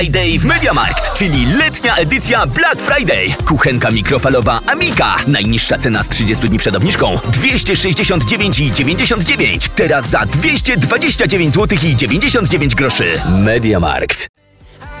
Friday w MediaMarkt, czyli letnia edycja Black Friday. Kuchenka mikrofalowa Amika. Najniższa cena z 30 dni przed obniżką 269,99. Teraz za 229 zł i 99 groszy. MediaMarkt.